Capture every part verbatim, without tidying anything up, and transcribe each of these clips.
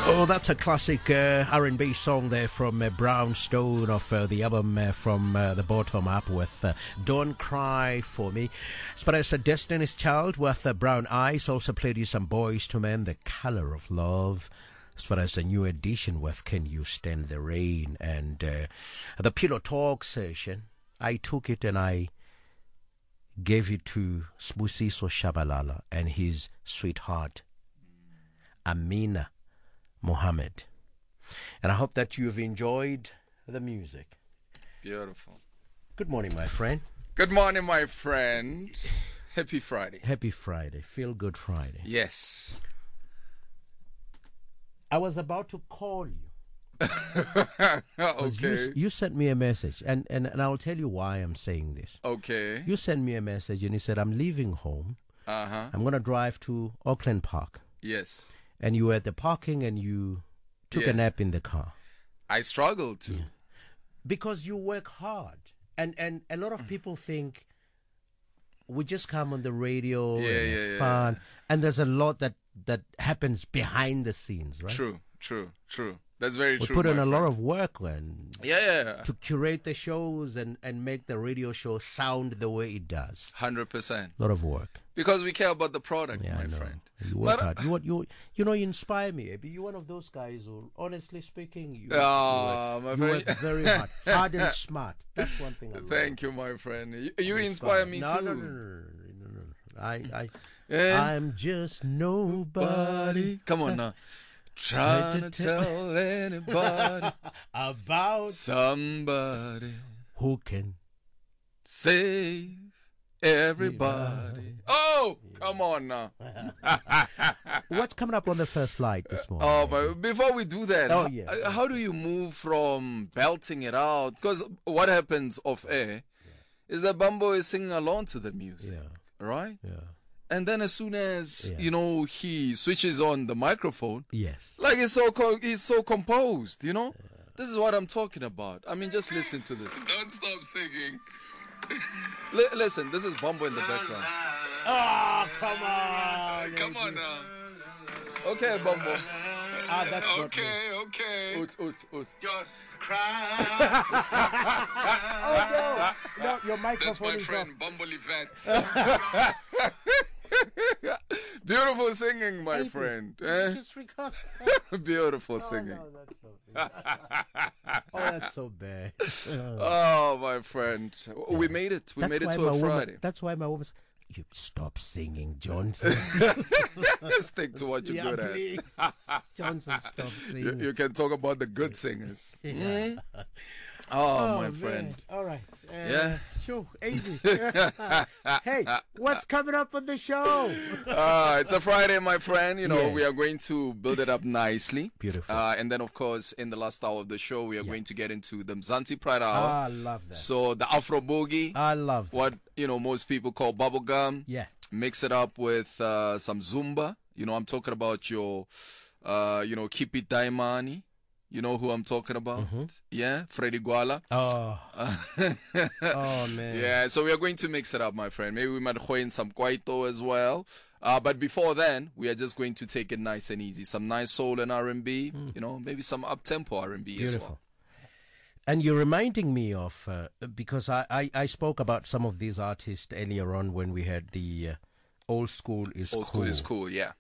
Oh, that's a classic uh, R and B song there from uh, Brownstone of uh, the album uh, From uh, the Bottom Up with uh, Don't Cry For Me. As far as uh, Destiny's Child with uh, Brown Eyes, also played you some Boys to Men, The Color of Love. As far as a new edition with Can You Stand the Rain, and uh, the Pillow Talk session, I took it and I gave it to Sbusiso Shabalala and his sweetheart, Amina Mohammed. And I hope that you've enjoyed the music. Beautiful. Good morning, my friend. Good morning, my friend. Happy Friday. Happy Friday. Feel Good Friday. Yes. I was about to call you. Okay. You, you sent me a message, and, and, and I'll tell you why I'm saying this. Okay. You sent me a message, and you said, I'm leaving home. Uh-huh. I'm going to drive to Auckland Park. Yes. And you were at the parking, and you took Yeah. a nap in the car. I struggled to. Yeah. Because you work hard. And, and a lot of people think we just come on the radio Yeah, and yeah, have yeah. fun. And there's a lot that, that happens behind the scenes, right? True, true, true. That's very We true. put in my a friend. lot of work and Yeah, yeah, yeah. to curate the shows and, and make the radio show sound the way it does. one hundred percent. A lot of work. Because we care about the product, Yeah, my I know. friend. You work But- hard. You, you, you know, you inspire me, Abby. You're one of those guys who, honestly speaking, you, Ah, you, my work, you friend. work very hard. Hard and smart. That's one thing I love. Thank you, my friend. You, you You inspire me no, too. No, no, no, no, no, no, no. I, I, Yeah. I'm just nobody. Come on now. Trying to tell anybody About somebody who can save everybody. Oh, come on now. What's coming up on the first light this morning? Oh, but before we do that, Oh, how, yeah. how do you move from belting it out? Because what happens off air is that Bambo is singing along to the music, Yeah. right? Yeah. And then as soon as, Yeah. you know, he switches on the microphone, Yes. like he's so co- he's so composed, you know? This is what I'm talking about. I mean, just listen to this. Don't stop singing. Li- listen, this is Bumbo in the background. Oh, come on. Come on now. Okay, Bumbo. Ah, that's not me. Okay, okay. Oot, oot, oot. Oh, no. No, your That's microphone my is friend off. Bumble Yvette. Beautiful singing, my Baby, friend. did Eh? you just record? Beautiful Oh, singing. no, that's so bad. Oh, that's so bad. Oh, my friend. We made it. We That's made it why to my a woman- Friday. That's why my woman said, you stop singing, Johnson. Stick to what you're yeah, good at. please. Johnson, stop You, singing. you can talk about the good singers. Yeah. Mm? Oh, my man. friend. All right. Uh, Yeah. Sure. Amy. Hey, what's coming up on the show? Uh, it's a Friday, my friend. You know, Yes. we are going to build it up nicely. Beautiful. Uh, and then, of course, in the last hour of the show, we are Yeah. going to get into the Mzansi Pride Hour. Ah, I love that. So the Afro Boogie, I love that. what, you know, most people call bubblegum. Yeah. Mix it up with uh, some Zumba. You know, I'm talking about your, uh, you know, Keep It Daimani. You know who I'm talking about? Mm-hmm. Yeah, Freddy Guala. Oh. Oh, man. Yeah, so we are going to mix it up, my friend. Maybe we might throw in some Kwaito as well. Uh, but before then, we are just going to take it nice and easy. Some nice soul and R and B, you know, maybe some up-tempo R and B as well. Beautiful. And you're reminding me of, uh, because I, I, I spoke about some of these artists earlier on when we had the uh, Old School is Old Cool. school is cool, yeah.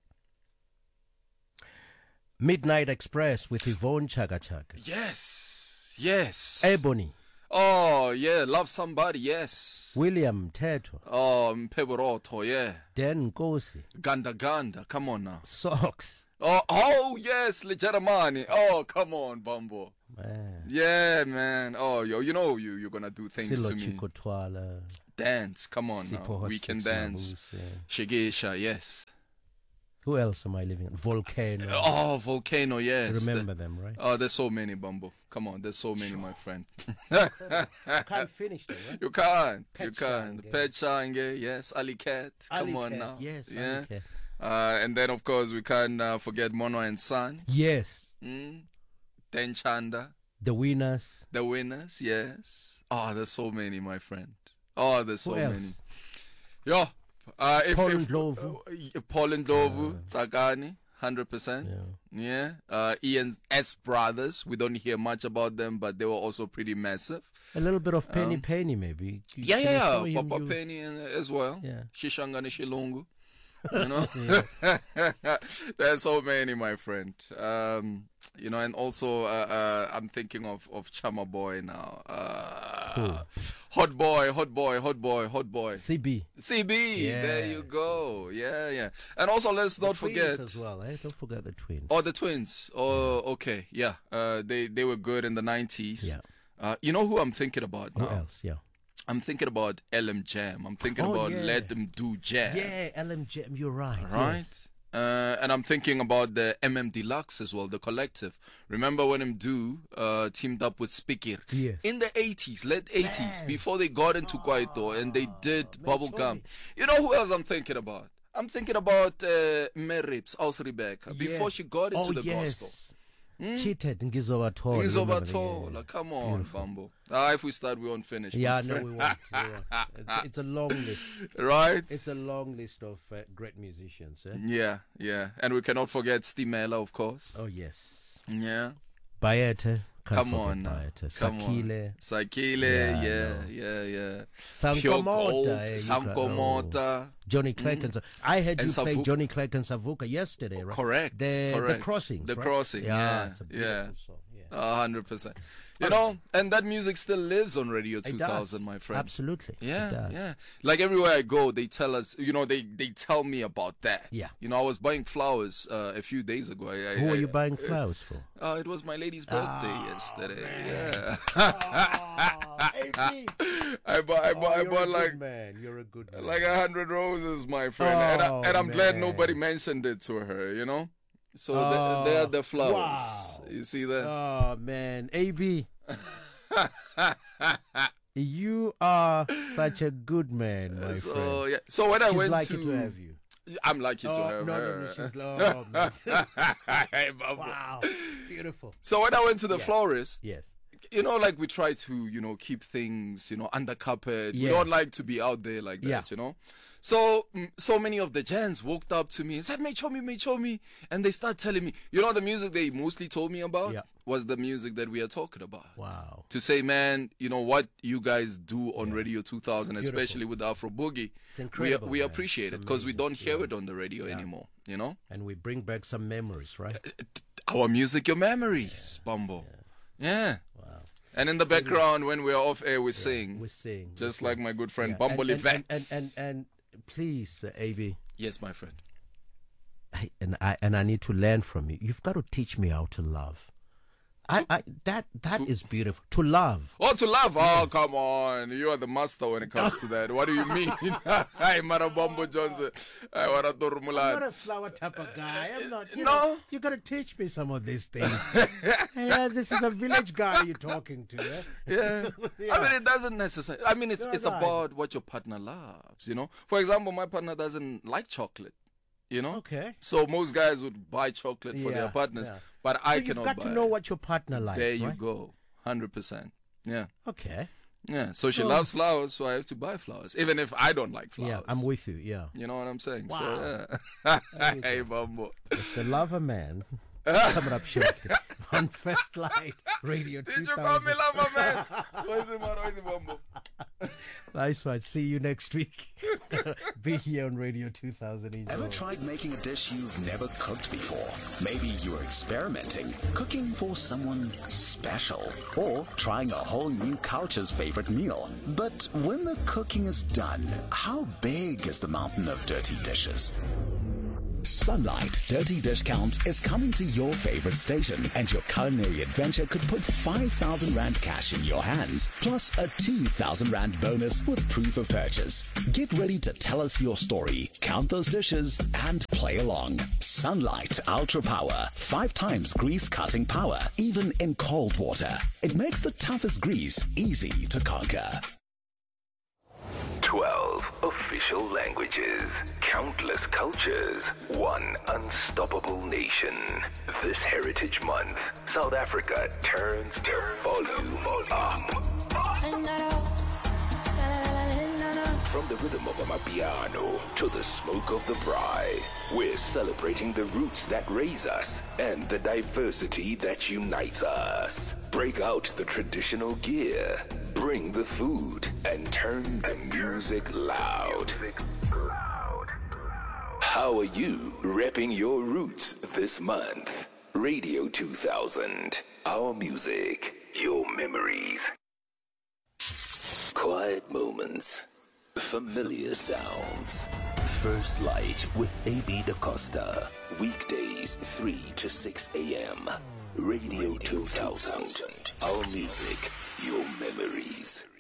Midnight Express with Yvonne Chaga Chaga. Yes, yes. Ebony. Oh, yeah, Love Somebody, yes. William Teto. Oh, Mpeboroto, yeah. Dan Kosi. Ganda Ganda, come on now. Socks. Oh, oh yes, Legeramani. Oh, come on, Bumbo. Man. Yeah, man. Oh, yo, you know you, you're going to do things Silo to me. Chikotwala. Dance, come on now. Sipho We can Hostis dance. Mabuse. Shigesha, yes. Who else am I living in? Volcano. Oh, Volcano, yes. Remember The- them, right? Oh, there's so many, Bumbo. Come on, there's so many, my friend. I can't finish them, right? You can't. you Pet can't. Shange. Pet Shange, yes. Ali Cat. Come Ali on Cat, now. Yes, Yeah. Ali Cat. Uh, and then, of course, we can't uh, forget Mono and Son. Yes. Mm? Ten Chanda. The Winners. The Winners, yes. Oh, there's so many, my friend. Oh, there's so Who else? many. Yo, uh, if, Paul if, Ndlovu. uh, Paul Ndlovu, Tsakani, one hundred percent. Yeah. Yeah. Uh, Ian's S Brothers. We don't hear much about them, but they were also pretty massive. A little bit of Penny Um, Penny, maybe. You- Yeah, can yeah, you yeah. show him Papa you- Penny and- as well. Yeah. Shishangane Shilungu. You know, there's so many, my friend. Um, you know, and also uh, uh, I'm thinking of of Chama Boy now. Uh, Who? Hot boy, hot boy, hot boy, hot boy. C B. C B, there you Yes. go. Yeah, yeah. And also, let's not Twins forget. as well, eh? Don't forget the twins. Oh, the twins. Oh, okay. Yeah. Uh, they they were good in the nineties. Yeah. Uh, you know who I'm thinking about Who now? else? Yeah. I'm thinking about L M Jam. I'm thinking Oh, about yeah. Let Them Do Jam. Yeah, L M J. You're right. yeah. Right? Uh, and I'm thinking about the M M Deluxe as well, the collective. Remember when M Do uh, teamed up with Spikir? Yeah. In the eighties, late eighties, before they got into Kwaito and they did Bubblegum. You know who else I'm thinking about? I'm thinking about uh, Merips, Aus Rebecca, before Yeah. she got into Oh, the yes. gospel. Cheated Ngizowathola. Ngizobatola, come on, Bambo. Ah, if we start, we won't finish. Yeah, my no, friend. we won't. We won't. It's, it's a long list. Right? It's a long list of uh, great musicians. Eh? Yeah, yeah. And we cannot forget Stimela, of course. Oh, yes. Yeah. Bayete. Can't Come forget on now. Bayete. Come Sakile. on. Sakile, Yeah, yeah, no. yeah, yeah. Sankomota, Pure Gold, eh, you Sankomota. Johnny Clegg and Sa- I heard And you play Savuka. Johnny Clegg and Savuka yesterday, right? Correct, The, correct. the Crossings. The right? Crossing, yeah, It's a beautiful yeah. song. Yeah. A hundred percent. You know, and that music still lives on Radio It two does. thousand, my friend. Absolutely. It Yeah, does. yeah. Like everywhere I go, they tell us, you know, they, they tell me about that. Yeah. You know, I was buying flowers uh, a few days ago. I, I, Who I, are you buying flowers for? Uh, it was my lady's birthday Oh, yesterday. man. Yeah. Hey, I bought, I bought, I you're bought a like good man. You're a good man. like a hundred roses, my friend, and, Oh, I, and I'm glad man. nobody mentioned it to her. You know, so Oh, they, they're the flowers. wow. You see that? Oh man, A B, you are such a good man, my so friend. yeah. So when I She's went lucky to, to have you. I'm lucky to Oh, have no, her. no, no, she's oh, man. Hey, Bubba. Wow, beautiful. So when I went to the Yes. florist, Yes. you know, like we try to, you know, keep things, you know, under carpet. We Yeah. don't like to be out there like that, Yeah. you know. So, mm, so many of the gents walked up to me and said, Mechomi, Mechomi. And they start telling me, you know, the music they mostly told me about Yeah. was the music that we are talking about. Wow. To say, man, you know, what you guys do on Radio two thousand, Beautiful. especially with Afro Boogie, It's we, incredible. we man. appreciate It's it because we don't amazing. hear Yeah. it on the radio anymore, you know. And we bring back some memories, right? Our music, your memories, Bumbo. Yeah. Wow. And in the background, when we're off air, we sing. We sing. we Just sing. like my good friend Yeah. Bumble and, and, Yvette. and, and, and, and please, uh, A B, Yes, my friend. I, and I and I need to learn from you. You've got to teach me how to love. I, I that that is beautiful. To love. Oh, to love. Oh, come on. You are the master when it comes to that. What do you mean? Hi, Marabombo Johnson. Hi, I'm not Waratoromulan. a flower type of guy. I'm not. You No. know, you got to teach me some of these things. Yeah, this is a village guy you're talking to. Eh? Yeah. Yeah. I mean, it doesn't necessarily. I mean, it's No, it's no, I- about what your partner loves, you know? For example, my partner doesn't like chocolate, you know? Okay. So most guys would buy chocolate for their Yeah, partners, yeah. but I So you've cannot got buy to know it. what your partner likes. There you right? go. one hundred percent. Yeah. Okay. Yeah. So she Oh. loves flowers, so I have to buy flowers, even if I don't like flowers. Yeah, I'm with you. Yeah. You know what I'm saying? Wow. So, yeah. Hey, Bumbo. It's the Lover Man coming up shortly on First Light Radio Did you call me two thousand. lover, man? Where's the man? Where's the Bumbo? Nice one. See you next week. Be here on Radio two thousand. Enjoy. Ever tried making a dish you've never cooked before? Maybe you're experimenting, cooking for someone special, or trying a whole new culture's favorite meal. But when the cooking is done, how big is the mountain of dirty dishes? Sunlight Dirty Dish Count is coming to your favorite station, and your culinary adventure could put five thousand Rand cash in your hands, plus a two thousand Rand bonus with proof of purchase. Get ready to tell us your story, count those dishes, and play along. Sunlight Ultra Power, five times grease cutting power, even in cold water. It makes the toughest grease easy to conquer. twelve official languages, countless cultures, one unstoppable nation. This Heritage Month, South Africa turns the volume up. From the rhythm of Amapiano to the smoke of the braai, we're celebrating the roots that raise us and the diversity that unites us. Break out the traditional gear, bring the food, and turn the music loud. How are you repping your roots this month? Radio two thousand, our music, your memories. Quiet moments. Familiar sounds. First Light with A B DaCosta. Weekdays three to six a.m. Radio two thousand. Our music, your memories.